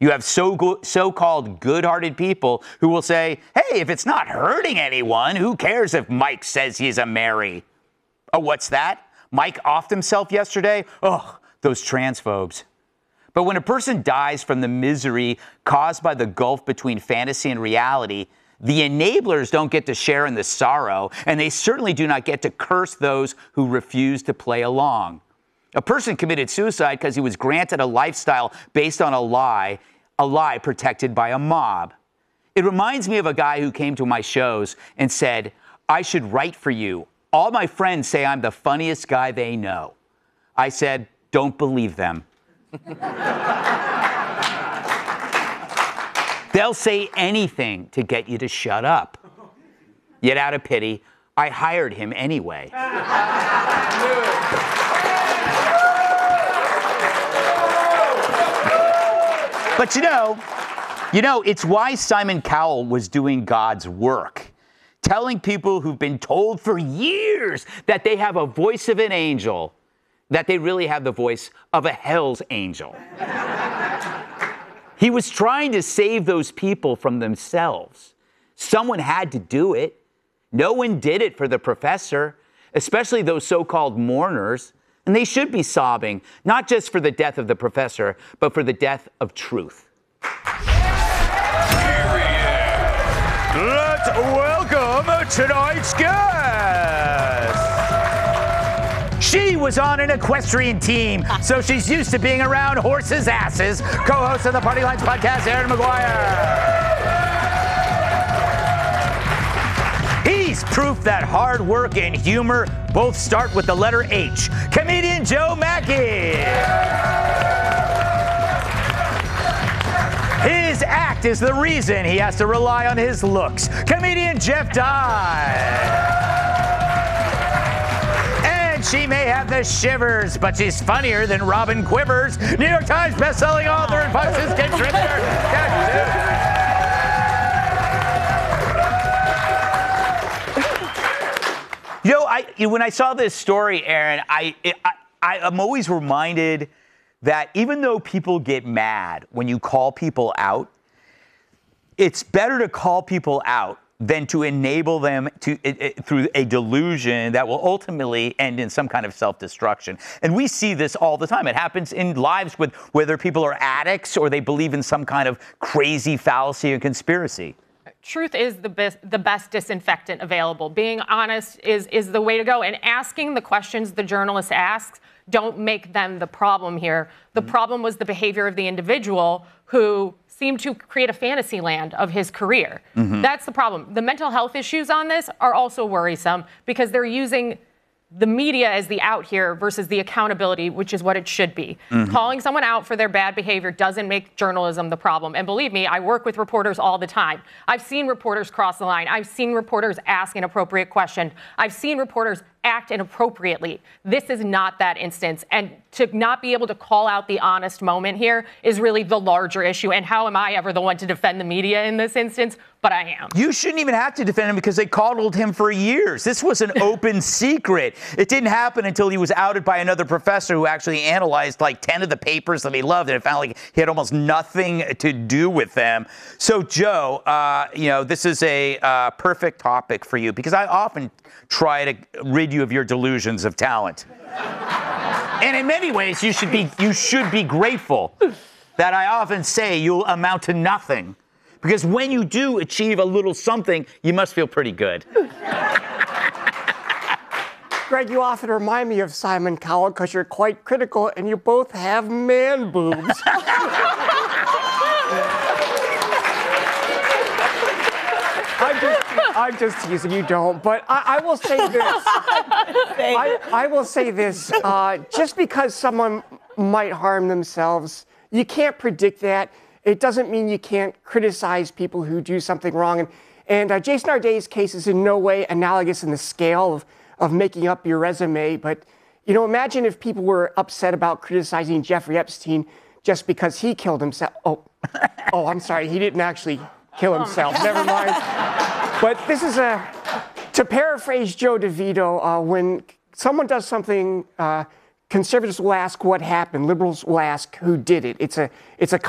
You have so-called good-hearted people who will say, hey, if it's not hurting anyone, who cares if Mike says he's a Mary? Oh, what's that? Mike offed himself yesterday? Ugh, those transphobes. But when a person dies from the misery caused by the gulf between fantasy and reality, the enablers don't get to share in the sorrow, and they certainly do not get to curse those who refuse to play along. A person committed suicide because he was granted a lifestyle based on a lie protected by a mob. It reminds me of a guy who came to my shows and said, I should write for you. All my friends say I'm the funniest guy they know. I said, don't believe them. They'll say anything to get you to shut up. Yet out of pity, I hired him anyway. But you know, it's why Simon Cowell was doing God's work, telling people who've been told for years that they have a voice of an angel, that they really have the voice of a hell's angel. He was trying to save those people from themselves. Someone had to do it. No one did it for the professor, especially those so-called mourners. And they should be sobbing, not just for the death of the professor, but for the death of truth. Let's welcome tonight's guest. She was on an equestrian team, so she's used to being around horses' asses. Co-host of the Party Lines podcast, Aaron McGuire. He's proof that hard work and humor both start with the letter H. Comedian Joe Mackey. His act is the reason he has to rely on his looks. Comedian Jeff Dye. And she may have the shivers, but she's funnier than Robin Quivers. New York Times bestselling author and Fox News contributor. When I saw this story, Aaron, I'm always reminded that even though people get mad when you call people out, it's better to call people out than to enable them to through a delusion that will ultimately end in some kind of self-destruction. And we see this all the time. It happens in lives with whether people are addicts or they believe in some kind of crazy fallacy or conspiracy. Truth is the best disinfectant available. Being honest is the way to go. And asking the questions the journalist asks don't make them the problem here. The problem was the behavior of the individual who seemed to create a fantasy land of his career. That's the problem. The mental health issues on this are also worrisome because they're using the media as the out here versus the accountability, which is what it should be. Calling someone out for their bad behavior doesn't make journalism the problem. And believe me, I work with reporters all the time. I've seen reporters cross the line. I've seen reporters ask inappropriate questions. I've seen reporters act inappropriately. This is not that instance. And to not be able to call out the honest moment here is really the larger issue. And how am I ever the one to defend the media in this instance? But I am. You shouldn't even have to defend him because they coddled him for years. This was an open secret. It didn't happen until he was outed by another professor who actually analyzed like 10 of the papers that he loved, and it found like he had almost nothing to do with them. So, Joe, this is a perfect topic for you because I often try to rid you of your delusions of talent. And in many ways, you should be grateful that I often say you'll amount to nothing. Because when you do achieve a little something, you must feel pretty good. Greg, you often remind me of Simon Cowell because you're quite critical and you both have man boobs. I'm just teasing, you don't. But I will say this. I will say this. Just because someone might harm themselves, you can't predict that. It doesn't mean you can't criticize people who do something wrong. And Jason Arday's case is in no way analogous in the scale of making up your resume. But, imagine if people were upset about criticizing Jeffrey Epstein just because he killed himself. Oh, I'm sorry. He didn't actually kill himself. Never mind. But this is to paraphrase Joe DeVito, when someone does something, conservatives will ask what happened. Liberals will ask who did it. It's a